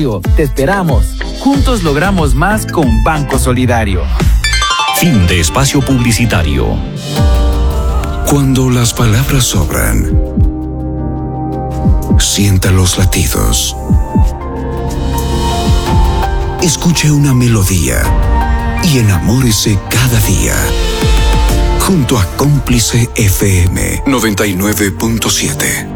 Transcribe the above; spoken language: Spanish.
Te esperamos. Juntos logramos más con Banco Solidario. Fin de espacio publicitario. Cuando las palabras sobran, sienta los latidos. Escuche una melodía y enamórese cada día. Junto a Cómplice FM 99.7.